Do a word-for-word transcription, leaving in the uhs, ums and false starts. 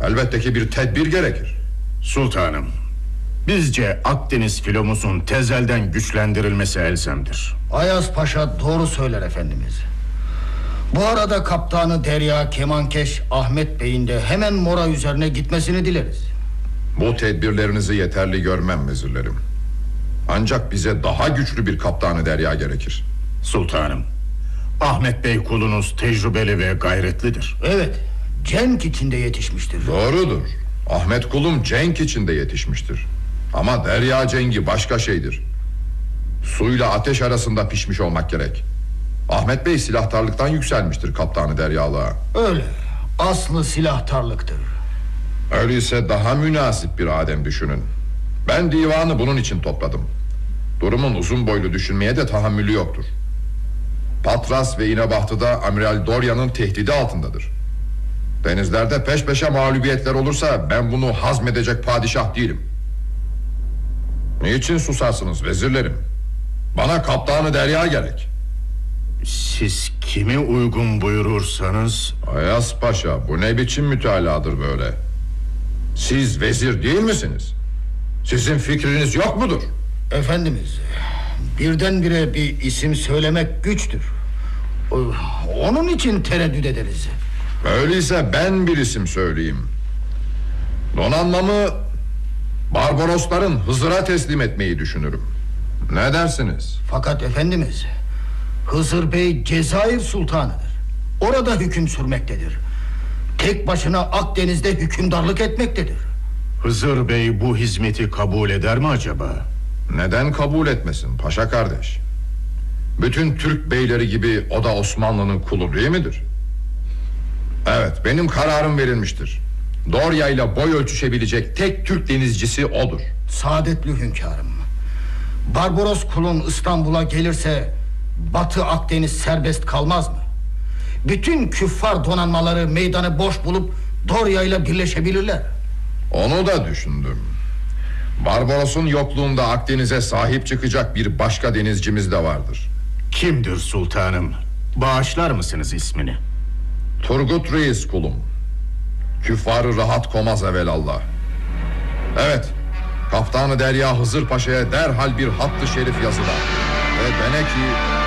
Elbette ki bir tedbir gerekir. Sultanım, bizce Akdeniz filomuzun tezelden güçlendirilmesi elzemdir. Ayaz Paşa doğru söyler efendimiz. Bu arada kaptanı Derya Kemankeş Ahmet Bey'in de hemen Mora üzerine gitmesini dileriz. Bu tedbirlerinizi yeterli görmem vezirlerim. Ancak bize daha güçlü bir kaptanı Derya gerekir. Sultanım, Ahmet Bey kulunuz tecrübeli ve gayretlidir. Evet, cenk içinde yetişmiştir. Doğrudur. Ahmet kulum cenk içinde yetişmiştir. Ama derya cengi başka şeydir. Suyla ateş arasında pişmiş olmak gerek. Ahmet Bey silahtarlıktan yükselmiştir kaptanı deryalığa. Öyle, aslı silahtarlıktır. Öyleyse daha münasip bir adem düşünün. Ben divanı bunun için topladım. Durumun uzun boylu düşünmeye de tahammülü yoktur. Patras ve İnebahtı'da Amiral Dorya'nın tehdidi altındadır. Denizlerde peş peşe mağlubiyetler olursa ben bunu hazmedecek padişah değilim. Niçin susarsınız vezirlerim? Bana kaptanı derya gerek. Siz kimi uygun buyurursanız. Ayas Paşa, bu ne biçim mütaladır böyle? Siz vezir değil misiniz? Sizin fikriniz yok mudur? Efendimiz, birdenbire bir isim söylemek güçtür. Onun için tereddüt ederiz. Öyleyse ben bir isim söyleyeyim. Donanmamı Barbarosların Hızır'a teslim etmeyi düşünürüm. Ne dersiniz? Fakat efendimiz, Hızır Bey Cezayir Sultanı'dır. Orada hüküm sürmektedir. Tek başına Akdeniz'de hükümdarlık etmektedir. Hızır Bey bu hizmeti kabul eder mi acaba? Neden kabul etmesin paşa kardeş? Bütün Türk beyleri gibi o da Osmanlı'nın kulu değil midir? Evet, benim kararım verilmiştir. Dorya ile boy ölçüşebilecek tek Türk denizcisi odur. Saadetli hünkârım, Barbaros kulun İstanbul'a gelirse Batı Akdeniz serbest kalmaz mı? Bütün küffar donanmaları meydanı boş bulup Dorya ile birleşebilirler. Onu da düşündüm. Barbaros'un yokluğunda Akdeniz'e sahip çıkacak bir başka denizcimiz de vardır. Kimdir sultanım? Bağışlar mısınız ismini? Turgut Reis kulum. Küffarı rahat komaz evelallah. Evet, Kaptanı Derya Hızır Paşa'ya derhal bir hattı şerif yazılar. Ve dene ki